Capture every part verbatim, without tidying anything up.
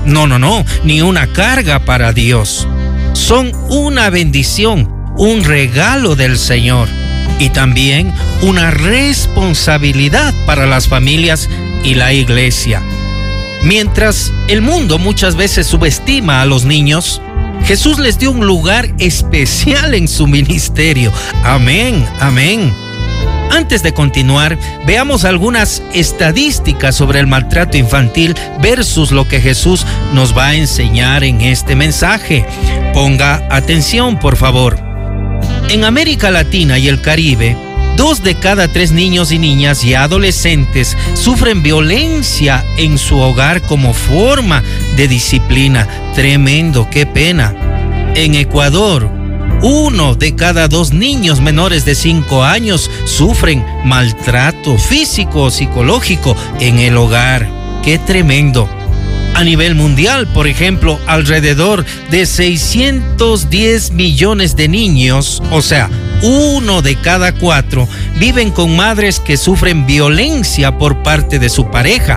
No, no, no, ni una carga para Dios. Son una bendición, un regalo del Señor y también una responsabilidad para las familias y la iglesia. Mientras el mundo muchas veces subestima a los niños, Jesús les dio un lugar especial en su ministerio. Amén, amén. Antes de continuar, veamos algunas estadísticas sobre el maltrato infantil versus lo que Jesús nos va a enseñar en este mensaje. Ponga atención, por favor. En América Latina y el Caribe, dos de cada tres niños y niñas y adolescentes sufren violencia en su hogar como forma de disciplina. Tremendo, qué pena. En Ecuador, uno de cada dos niños menores de cinco años sufren maltrato físico o psicológico en el hogar. ¡Qué tremendo! A nivel mundial, por ejemplo, alrededor de seiscientos diez millones de niños, o sea, uno de cada cuatro, viven con madres que sufren violencia por parte de su pareja.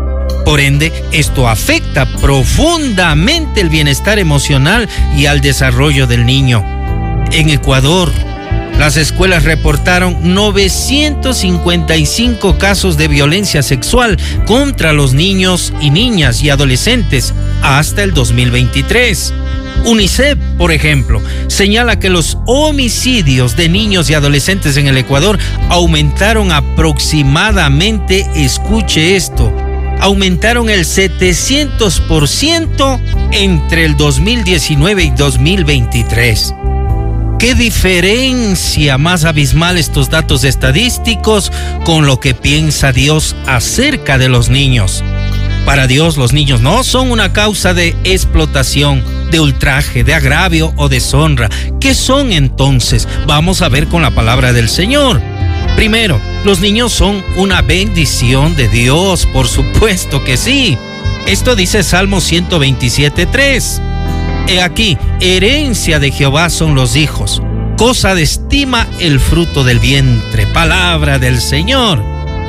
Por ende, esto afecta profundamente el bienestar emocional y al desarrollo del niño. En Ecuador, las escuelas reportaron novecientos cincuenta y cinco casos de violencia sexual contra los niños y niñas y adolescentes hasta el dos mil veintitrés. UNICEF, por ejemplo, señala que los homicidios de niños y adolescentes en el Ecuador aumentaron aproximadamente, escuche esto, aumentaron el setecientos por ciento entre el dos mil diecinueve y dos mil veintitrés. ¿Qué diferencia más abismal estos datos estadísticos con lo que piensa Dios acerca de los niños? Para Dios, los niños no son una causa de explotación, de ultraje, de agravio o deshonra. ¿Qué son entonces? Vamos a ver con la palabra del Señor. Primero, los niños son una bendición de Dios, por supuesto que sí. Esto dice Salmo ciento veintisiete, tres. He aquí, herencia de Jehová son los hijos, cosa de estima el fruto del vientre. Palabra del Señor.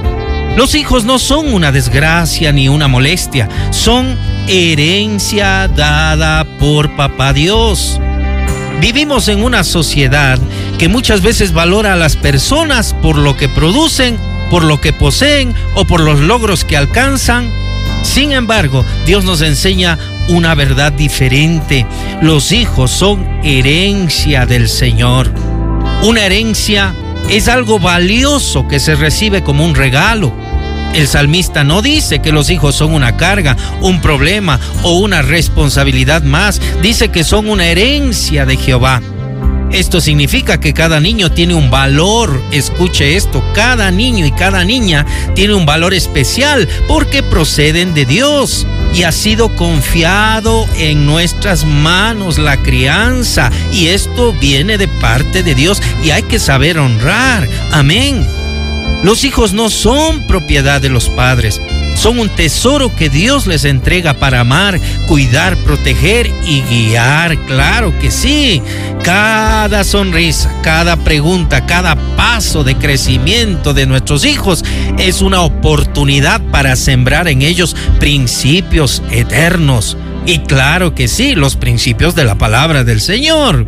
Los hijos no son una desgracia ni una molestia, son herencia dada por Papá Dios. Vivimos en una sociedad que muchas veces valora a las personas por lo que producen, por lo que poseen o por los logros que alcanzan. Sin embargo, Dios nos enseña una verdad diferente. Los hijos son herencia del Señor. Una herencia es algo valioso que se recibe como un regalo. El salmista no dice que los hijos son una carga, un problema o una responsabilidad más. Dice que son una herencia de Jehová. Esto significa que cada niño tiene un valor. Escuche esto, cada niño y cada niña tiene un valor especial porque proceden de Dios y ha sido confiado en nuestras manos la crianza, y esto viene de parte de Dios y hay que saber honrar. Amén. Los hijos no son propiedad de los padres, son un tesoro que Dios les entrega para amar, cuidar, proteger y guiar. Claro que sí. Cada sonrisa, cada pregunta, cada paso de crecimiento de nuestros hijos es una oportunidad para sembrar en ellos principios eternos. Y claro que sí, los principios de la palabra del Señor.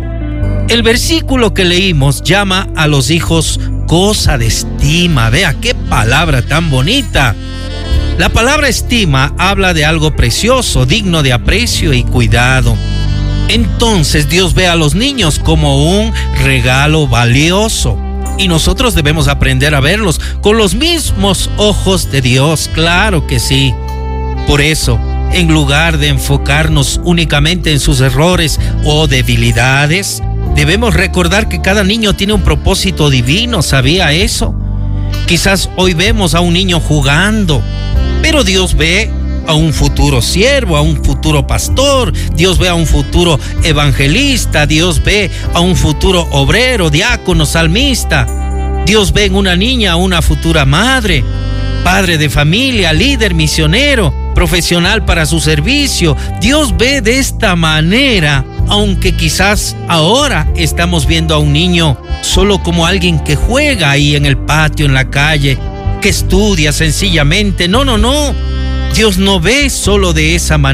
El versículo que leímos llama a los hijos cosa de estima. Vea qué palabra tan bonita. La palabra estima habla de algo precioso, digno de aprecio y cuidado. Entonces Dios ve a los niños como un regalo valioso y nosotros debemos aprender a verlos con los mismos ojos de Dios. Claro que sí. Por eso, en lugar de enfocarnos únicamente en sus errores o debilidades, debemos recordar que cada niño tiene un propósito divino. ¿Sabía eso? Quizás hoy vemos a un niño jugando, pero Dios ve a un futuro siervo, a un futuro pastor. Dios ve a un futuro evangelista. Dios ve a un futuro obrero, diácono, salmista. Dios ve en una niña a una futura madre, padre de familia, líder, misionero, profesional para su servicio. Dios ve de esta manera, aunque quizás ahora estamos viendo a un niño solo como alguien que juega ahí en el patio, en la calle, que estudia sencillamente. No, no, no. Dios no ve solo de esa manera.